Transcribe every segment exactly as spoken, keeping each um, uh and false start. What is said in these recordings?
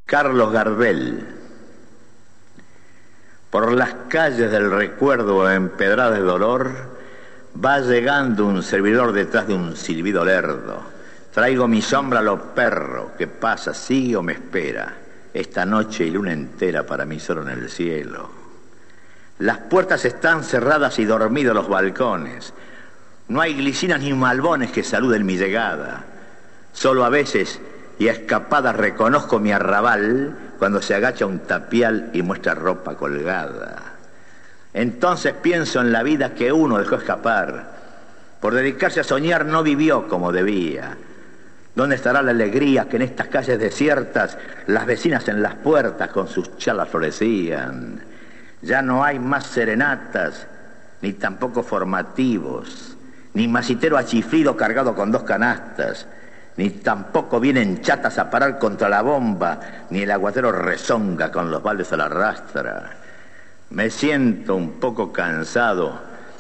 Carlos Gardel. Por las calles del recuerdo empedradas de dolor, va llegando un servidor detrás de un silbido lerdo. Traigo mi sombra a los perros, que pasa, sigue o me espera. Esta noche y luna entera para mí solo en el cielo. Las puertas están cerradas y dormidos los balcones. No hay glicinas ni malbones que saluden mi llegada. Solo a veces y a escapadas reconozco mi arrabal cuando se agacha un tapial y muestra ropa colgada. Entonces pienso en la vida que uno dejó escapar. Por dedicarse a soñar no vivió como debía. ¿Dónde estará la alegría que en estas calles desiertas las vecinas en las puertas con sus charlas florecían? Ya no hay más serenatas, ni tampoco formativos, ni masitero achiflido cargado con dos canastas, ni tampoco vienen chatas a parar contra la bomba, ni el aguatero rezonga con los baldes a la rastra. Me siento un poco cansado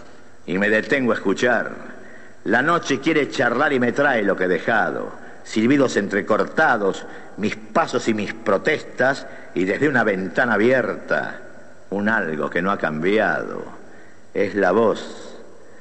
y me detengo a escuchar. La noche quiere charlar y me trae lo que he dejado. Silbidos entrecortados, mis pasos y mis protestas, y desde una ventana abierta, un algo que no ha cambiado. Es la voz,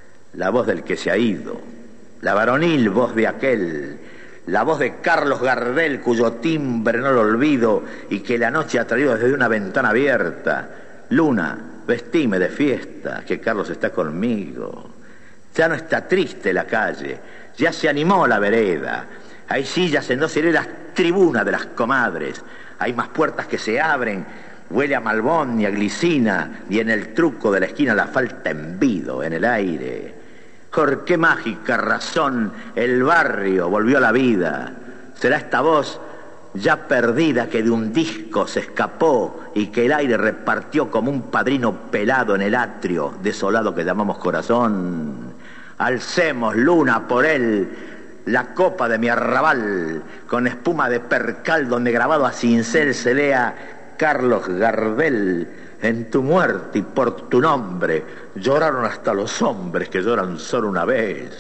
la voz del que se ha ido, la varonil voz de aquel, la voz de Carlos Gardel, cuyo timbre no lo olvido y que la noche ha traído desde una ventana abierta. Luna, vestime de fiesta, que Carlos está conmigo. Ya no está triste la calle, ya se animó la vereda. Hay sillas en dos hileras, tribuna de las comadres. Hay más puertas que se abren, huele a malbón y a glicina, y en el truco de la esquina la falta envido en el aire. Por qué mágica razón el barrio volvió a la vida. Será esta voz ya perdida que de un disco se escapó y que el aire repartió como un padrino pelado en el atrio desolado que llamamos corazón. Alcemos, luna, por él la copa de mi arrabal, con espuma de percal donde grabado a cincel se lea Carlos Gardel. En tu muerte y por tu nombre lloraron hasta los hombres que lloran solo una vez.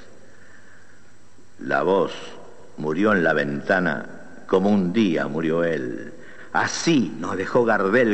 La voz murió en la ventana como un día murió él. Así nos dejó Gardel